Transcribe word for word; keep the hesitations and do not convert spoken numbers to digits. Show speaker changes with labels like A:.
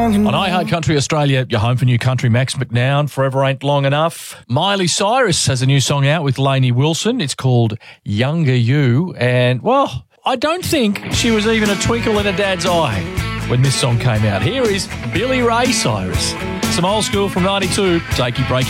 A: long enough.
B: On iHeart Country Australia, your home for new country, Max McNown, Forever Ain't Long Enough. Miley Cyrus has a new song out with Lainey Wilson. It's called Younger You. And, well, I don't think she was even a twinkle in her dad's eye when this song came out. Here is Billy Ray Cyrus. Some old school from ninety-two. Takey breaky.